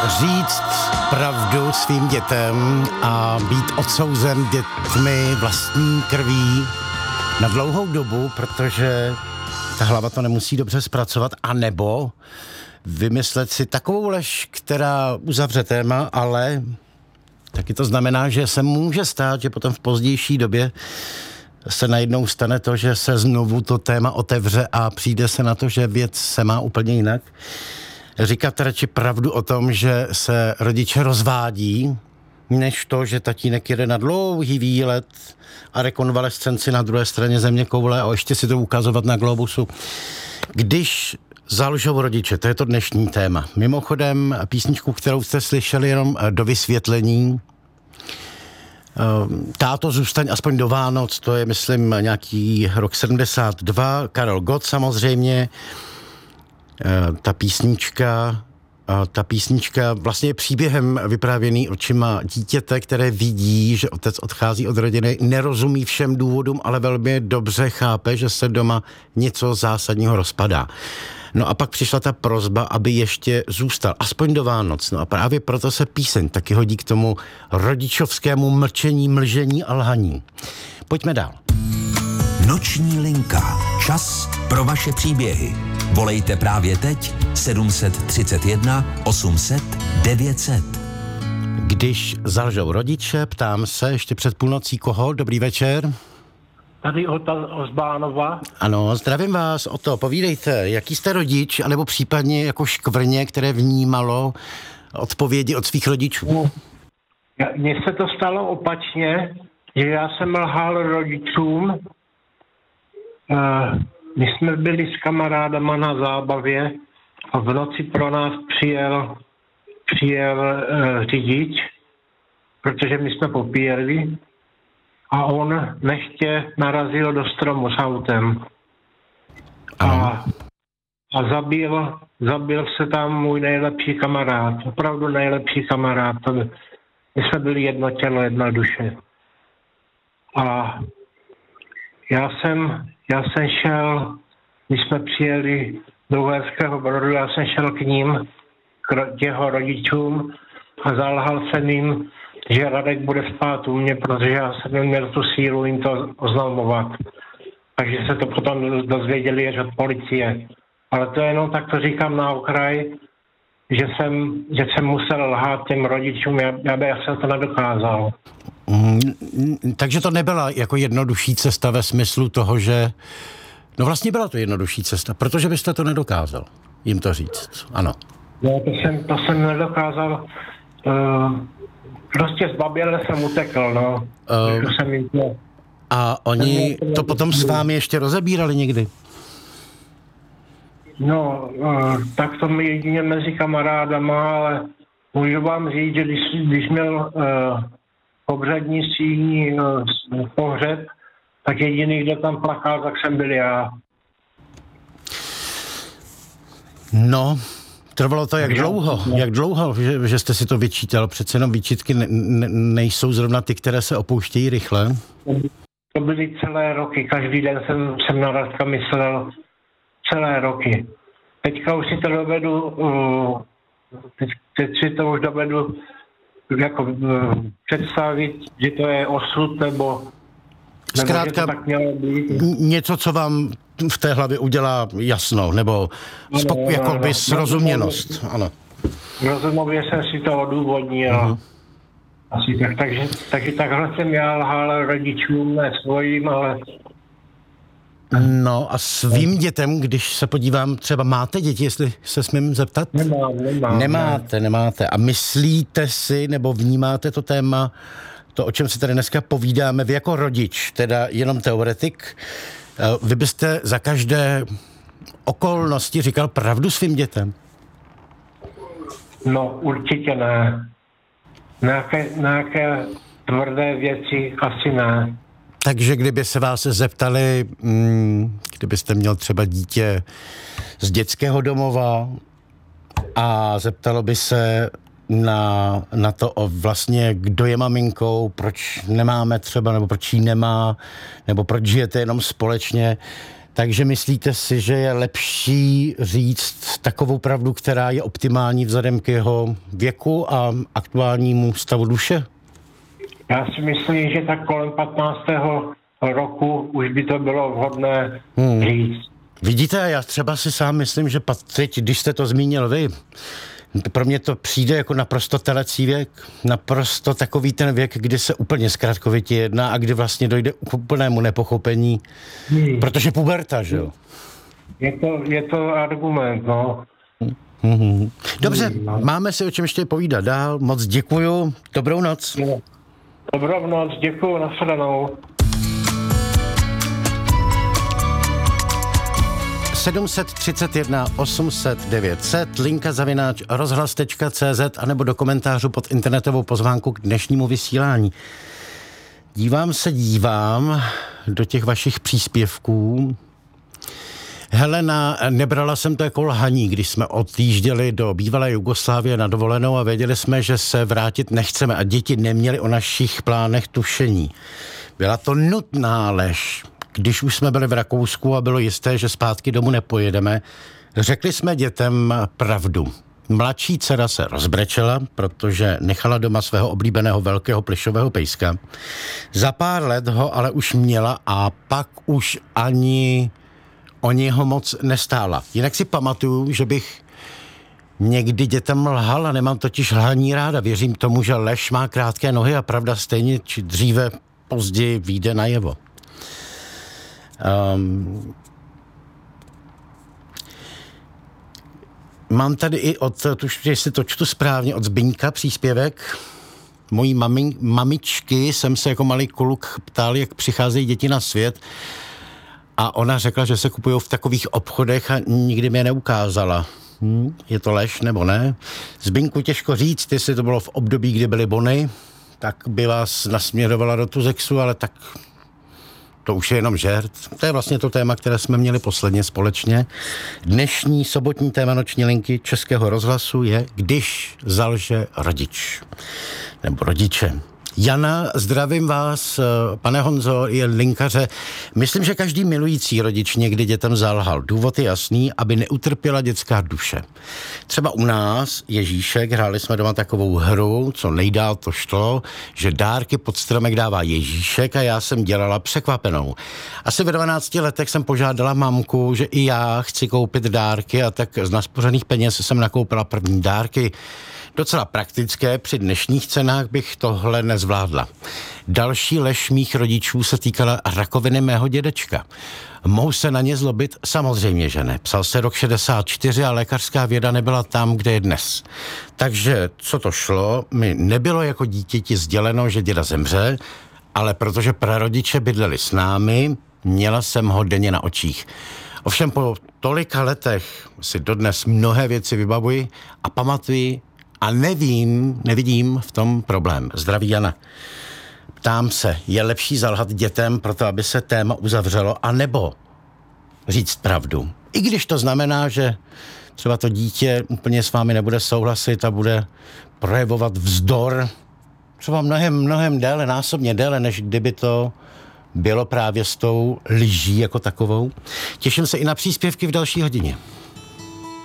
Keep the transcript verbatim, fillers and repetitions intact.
říct pravdu svým dětem a být odsouzen dětmi vlastní krví na dlouhou dobu, protože ta hlava to nemusí dobře zpracovat, anebo vymyslet si takovou lež, která uzavře téma, ale taky to znamená, že se může stát, že potom v pozdější době se najednou stane to, že se znovu to téma otevře a přijde se na to, že věc se má úplně jinak. Říkat radši pravdu o tom, že se rodiče rozvádí, než to, že tatínek jede na dlouhý výlet a rekonvalescenci na druhé straně země koule a ještě si to ukazovat na globusu. Když zalžou rodiče, to je to dnešní téma. Mimochodem písničku, kterou jste slyšeli jenom do vysvětlení, Táto zůstaň aspoň do Vánoc, to je, myslím, nějaký rok sedmdesát dva, Karel Gott samozřejmě, ta písnička, ta písnička vlastně je příběhem vyprávěný očima dítěte, které vidí, že otec odchází od rodiny, nerozumí všem důvodům, ale velmi dobře chápe, že se doma něco zásadního rozpadá. No a pak přišla ta prosba, aby ještě zůstal, aspoň do Vánoc. No a právě proto se píseň taky hodí k tomu rodičovskému mlčení, mlžení a lhaní. Pojďme dál. Noční linka. Čas pro vaše příběhy. Volejte právě teď sedm set třicet jedna osm set devět set. Když zalžou rodiče, ptám se ještě před půlnocí koho. Dobrý večer. Tady Ota Ozbánova. Ano, zdravím vás, Oto, povídejte, jaký jste rodič, anebo případně jako škvrně, které vnímalo odpovědi od svých rodičů? Mně se to stalo opačně, že já jsem lhal rodičům. My jsme byli s kamarádama na zábavě a v noci pro nás přijel, přijel uh, řidič, protože my jsme popíjeli. A on nechtě narazil do stromu s autem. A, a zabil, zabil se tam můj nejlepší kamarád. Opravdu nejlepší kamarád. My jsme byli jedno tělo, jedna duše. A já jsem, já jsem šel, když jsme přijeli do Uherského Brodu, já jsem šel k ním, k jeho rodičům a zalhal jsem jim, že Radek bude spát u mě, protože já jsem neměl tu sílu jim to oznamovat. Takže se to potom dozvěděli až od policie. Ale to jenom tak to říkám na okraj, že jsem, že jsem musel lhát těm rodičům, já, já bych se to nedokázal. Mm, takže to nebyla jako jednodušší cesta ve smyslu toho, že... No vlastně byla to jednodušší cesta, protože byste to nedokázal jim to říct, ano. No, to jsem, to jsem nedokázal... Uh, Prostě zbaběle jsem utekl, no. Uh, jsem jim to... A oni to potom s vámi ještě rozebírali někdy? No, uh, tak to mi jedině mezi kamarádama, ale můžu vám říct, že když, když měl uh, pohřebnictví uh, pohřeb, tak jediný, kdo tam plakal, tak jsem byl já. No... Trvalo to jak dlouho, jak dlouho, že, že jste si to vyčítal? Přece jenom výčitky ne, ne, nejsou zrovna ty, které se opouštějí rychle. To byly celé roky, každý den jsem, jsem na Radka myslel celé roky. Teďka už si to dovedu, uh, teď, teď si to už dovedu jako uh, představit, že to je osud, nebo, nebo zkrátka, že to tak mělo být. Něco, co vám v té hlavě udělá jasno, nebo spoko- jako by srozuměnost. Ano. Rozumově jsem si to odůvodnil. Uh-huh. Asi tak, takže, takže takhle jsem já lhal rodičům, ne svojím, ale... No a svým dětem, když se podívám, třeba máte děti, jestli se smím zeptat? Nemám, nemám. Nemáte, nemáte. A myslíte si, nebo vnímáte to téma, to, o čem se tady dneska povídáme, vy jako rodič, teda jenom teoretik, vy byste za každé okolnosti říkal pravdu svým dětem? No, určitě ne. Nějaké, nějaké tvrdé věci asi ne. Takže kdyby se vás zeptali, kdybyste měl třeba dítě z dětského domova a zeptalo by se na, na to o vlastně, kdo je maminkou, proč nemáme třeba, nebo proč jí nemá, nebo proč žijete jenom společně, Takže myslíte si, že je lepší říct takovou pravdu, která je optimální vzhledem k jeho věku a aktuálnímu stavu duše? Já si myslím, že tak kolem patnáctého roku už by to bylo vhodné hmm. říct. Vidíte, já třeba si sám myslím, že teď, když jste to zmínil vy, pro mě to přijde jako naprosto telecí věk, naprosto takový ten věk, kdy se úplně zkratkovitě jedná a kdy vlastně dojde k úplnému nepochopení, hmm. protože puberta, že jo? Je to, je to argument, no. Hmm. Dobře, hmm. máme si o čem ještě povídat dál, moc děkuju, dobrou noc. Dobrou noc, děkuju, nashledanou. sedm set třicet jedna osm set devět set, linka zavináč rozhlas tečka cé zet anebo do komentářů pod internetovou pozvánku k dnešnímu vysílání. Dívám se, dívám do těch vašich příspěvků. Helena, nebrala jsem to jako lhaní, když jsme odjížděli do bývalé Jugoslávie na dovolenou a věděli jsme, že se vrátit nechceme a děti neměly o našich plánech tušení. Byla to nutná lež. Když už jsme byli v Rakousku a bylo jisté, že zpátky domů nepojedeme, řekli jsme dětem pravdu. Mladší dcera se rozbrečela, protože nechala doma svého oblíbeného velkého plyšového pejska. Za pár let ho ale už měla a pak už ani o něho moc nestála. Jinak si pamatuju, že bych někdy dětem lhal a nemám totiž lhaní ráda. Věřím tomu, že lež má krátké nohy a pravda stejně či dříve později vyjde najevo. Um, mám tady i od, tuž, jestli to čtu správně, od Zbyňka příspěvek. Mojí mami, mamičky jsem se jako malý kluk ptal, jak přicházejí děti na svět a ona řekla, že se kupují v takových obchodech a nikdy mě neukázala. Hm, je to lež nebo ne? Zbyňku, těžko říct, jestli to bylo v období, kdy byly bony, tak by vás nasměrovala do Tuzexu, ale tak to už je jenom žert. To je vlastně to téma, které jsme měli posledně společně. Dnešní sobotní téma noční linky Českého rozhlasu je Když zalže rodič. Nebo rodiče. Jana, zdravím vás, pane Honzo, je linkaře. Myslím, že každý milující rodič někdy dětem zalhal. Důvod je jasný, aby neutrpěla dětská duše. Třeba u nás, Ježíšek, hráli jsme doma takovou hru, co nejdál to šlo, že dárky pod stromek dává Ježíšek a já jsem dělala překvapenou. Asi ve dvanácti letech jsem požádala mamku, že i já chci koupit dárky a tak z naspořených peněz jsem nakoupila první dárky. Docela praktické, při dnešních cenách bych tohle nezvládla. Další lež mých rodičů se týkala rakoviny mého dědečka. Mohu se na ně zlobit? Samozřejmě, že ne. Psal se rok šedesát čtyři a lékařská věda nebyla tam, kde je dnes. Takže, co to šlo, mi nebylo jako dítěti sděleno, že děda zemře, ale protože prarodiče bydleli s námi, měla jsem ho denně na očích. Ovšem po tolika letech si dodnes mnohé věci vybavuji a pamatuji, a nevím, nevidím v tom problém. Zdraví Jana. Ptám se, je lepší zalhat dětem proto, aby se téma uzavřelo, anebo říct pravdu? I když to znamená, že třeba to dítě úplně s vámi nebude souhlasit a bude projevovat vzdor, třeba mnohem, mnohem déle, násobně déle, než kdyby to bylo právě s tou lží jako takovou. Těším se i na příspěvky v další hodině.